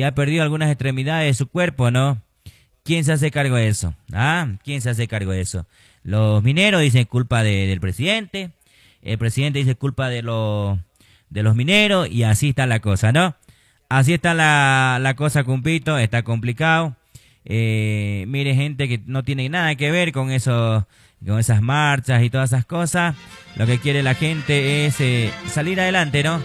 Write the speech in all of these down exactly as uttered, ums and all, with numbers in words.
y ha perdido algunas extremidades de su cuerpo, ¿no? ¿Quién se hace cargo de eso? ¿Ah? ¿Quién se hace cargo de eso? Los mineros dicen culpa de, del presidente, el presidente dice culpa de, los de los mineros, y así está la cosa, ¿no? Así está la, la cosa, Cumpito, está complicado. Eh, mire, gente que no tiene nada que ver con eso, con esas marchas y todas esas cosas. Lo que quiere la gente es eh, salir adelante, ¿no?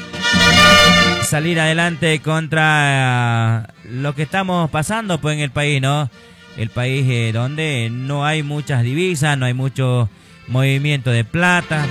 Salir adelante contra uh, lo que estamos pasando pues en el país, ¿no? El país eh, donde no hay muchas divisas, no hay mucho movimiento de plata.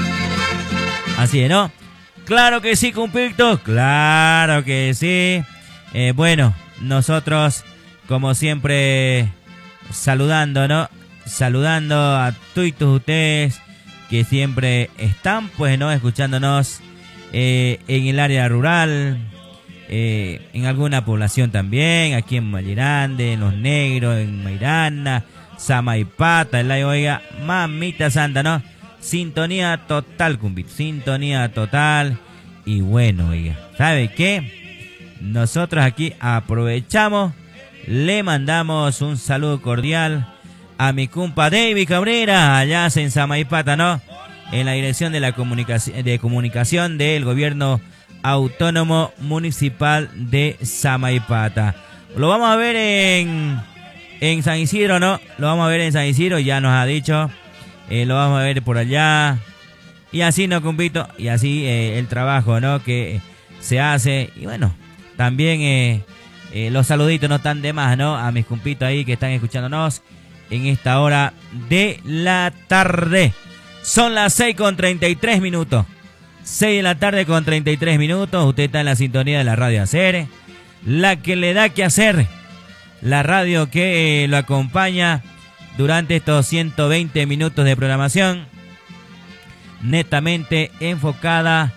Así es, ¿no? Claro que sí, Cumpito, claro que sí. Eh, bueno, nosotros, como siempre, saludando, ¿no? Saludando a todos ustedes que siempre están, pues, ¿no? Escuchándonos eh, en el área rural, eh, en alguna población también, aquí en Mayirande, en Los Negros, en Mairana, Samaipata, el la oiga, mamita santa, ¿no? Sintonía total, Cumpito, sintonía total. Y bueno, oiga, ¿sabe qué? Nosotros aquí aprovechamos, le mandamos un saludo cordial a mi compa David Cabrera, allá en Samaipata, ¿no? En la dirección de la comunicación, de comunicación del gobierno autónomo municipal de Samaipata. Lo vamos a ver en, en San Isidro, ¿no? Lo vamos a ver en San Isidro, ya nos ha dicho. Eh, lo vamos a ver por allá. Y así, ¿no, Cumpito? Y así eh, el trabajo, ¿no? Que se hace. Y bueno, también eh, eh, los saluditos no están de más, ¿no? A mis cumpitos ahí que están escuchándonos en esta hora de la tarde. Son las seis con treinta y tres minutos. seis de la tarde con treinta y tres minutos. Usted está en la sintonía de la radio Hacer, la que le da que hacer. La radio que eh, lo acompaña durante estos ciento veinte minutos de programación, netamente enfocada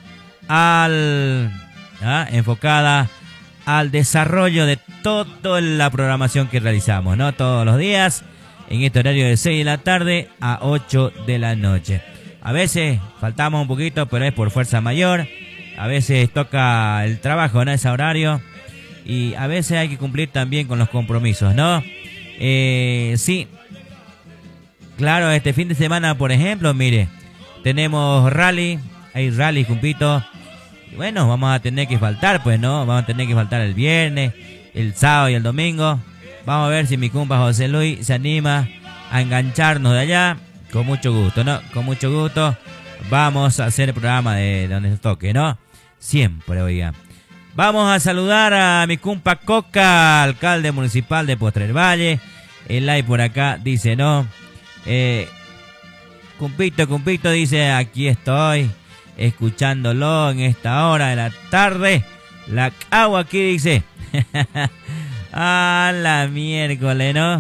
al ¿ah? enfocada al desarrollo de toda la programación que realizamos, ¿no? Todos los días en este horario de seis de la tarde a ocho de la noche. A veces faltamos un poquito, pero es por fuerza mayor. A veces toca el trabajo en ese horario y a veces hay que cumplir también con los compromisos, ¿no? Eh, sí, claro, este fin de semana, por ejemplo, mire, tenemos rally, hay rally, Cumpito. Y bueno, vamos a tener que faltar, pues, ¿no? Vamos a tener que faltar el viernes, el sábado y el domingo. Vamos a ver si mi compa José Luis se anima a engancharnos de allá. Con mucho gusto, ¿no? Con mucho gusto. Vamos a hacer el programa de donde se toque, ¿no? Siempre, oiga. Vamos a saludar a mi compa Coca, alcalde municipal de Postrer Valle. El like por acá dice, ¿no? Eh, Cumpito, Cumpito dice, aquí estoy, escuchándolo en esta hora de la tarde. La agua aquí dice. A la miércoles, ¿no?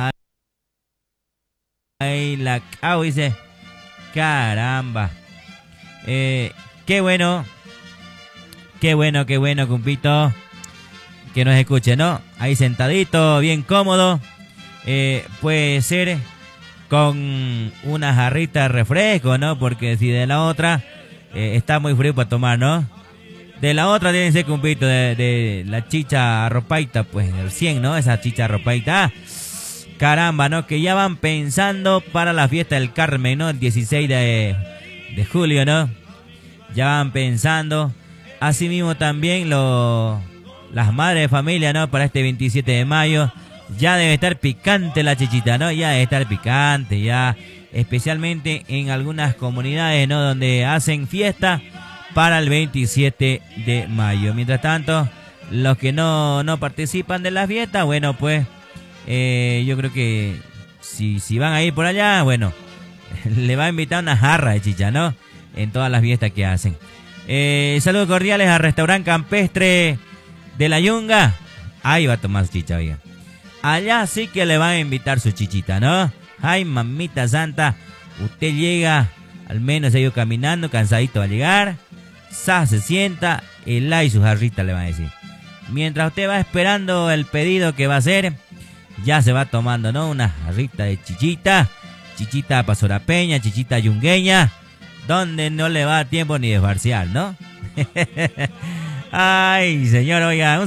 Ay, la agua dice. Caramba. Eh, qué bueno. Qué bueno, qué bueno, Cumpito. Que nos escuche, ¿no? Ahí sentadito, bien cómodo. Eh, puede ser con una jarrita de refresco, ¿no? Porque si de la otra eh, está muy frío para tomar, ¿no? De la otra tiene que ser, Cumpito, de, de la chicha arropaita, pues, el cien, ¿no? Esa chicha arropaita. Ah, caramba, ¿no? Que ya van pensando para la fiesta del Carmen, ¿no? El dieciséis de, de julio, ¿no? Ya van pensando. Asimismo también lo, las madres de familia, ¿no? Para este veintisiete de mayo. Ya debe estar picante la chichita, ¿no? Ya debe estar picante, ya. Especialmente en algunas comunidades, ¿no? Donde hacen fiesta para el veintisiete de mayo. Mientras tanto, los que no, no participan de la fiesta, bueno, pues, eh, yo creo que si, si van a ir por allá, bueno, le va a invitar una jarra de chicha, ¿no? En todas las fiestas que hacen. Eh, saludos cordiales al restaurante campestre de La Yunga. Ahí va a tomar chicha, oiga. Allá sí que le van a invitar su chichita, ¿no? Ay, mamita santa, usted llega, al menos ha ido caminando, cansadito va a llegar. Sa, se sienta, el y su jarrita le van a decir. Mientras usted va esperando el pedido que va a hacer, ya se va tomando, ¿no? Una jarrita de chichita, chichita pasorapeña, chichita yungueña, donde no le va a dar tiempo ni de farsear, ¿no? Ay, señor, oiga, un